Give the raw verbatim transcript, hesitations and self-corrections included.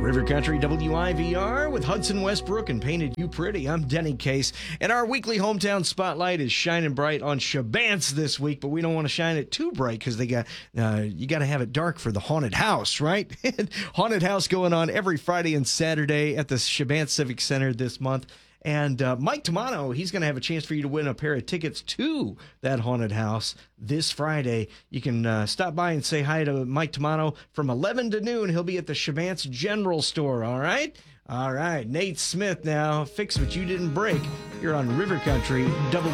River Country W I V R with Hudson Westbrook and Painted You Pretty. I'm Denny Case, and our weekly hometown spotlight is shining bright on Shabance this week, but we don't want to shine it too bright because they got uh, you got to have it dark for the haunted house, right? Haunted house going on every Friday and Saturday at the Shabance Civic Center this month. And uh, Mike Tamano, he's going to have a chance for you to win a pair of tickets to that haunted house this Friday. You can uh, stop by and say hi to Mike Tamano from eleven to noon. He'll be at the Shabance General Store, all right? All right, Nate Smith now. Fix what you didn't break. You're on River Country W